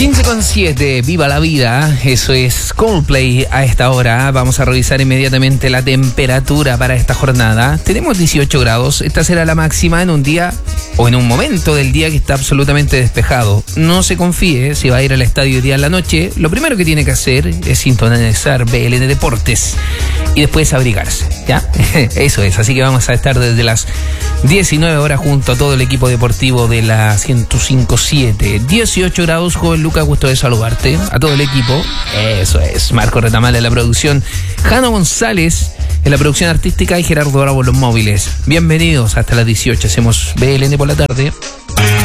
15:07, viva la vida, eso es Coldplay a esta hora. Vamos a revisar inmediatamente la temperatura para esta jornada. Tenemos 18 grados, esta será la máxima en un día o en un momento del día que está absolutamente despejado. No se confíe, si va a ir al estadio hoy día en la noche, lo primero que tiene que hacer es sintonizar BLN Deportes y después abrigarse, ¿ya? Eso es, así que vamos a estar desde las 19 horas junto a todo el equipo deportivo de la 105.7. 18 grados, joven Lucas, gusto de saludarte. A todo el equipo, eso es. Marco Retamal en la producción, Jano González en la producción artística y Gerardo Bravo en los móviles. Bienvenidos hasta las 18, hacemos BLN por la tarde.